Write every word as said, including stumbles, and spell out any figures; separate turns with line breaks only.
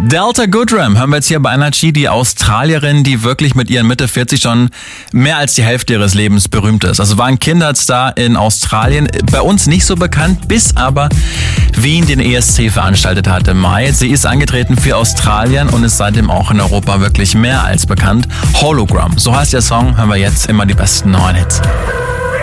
Delta Goodrem hören wir jetzt hier bei Energy, die Australierin, die wirklich mit ihren Mitte vierzig schon mehr als die Hälfte ihres Lebens berühmt ist. Also war ein Kinderstar in Australien, bei uns nicht so bekannt, bis aber Wien den E S C veranstaltet hat im Mai. Sie ist angetreten für Australien und ist seitdem auch in Europa wirklich mehr als bekannt. Hologram, so heißt der Song, hören wir jetzt immer die besten neuen Hits.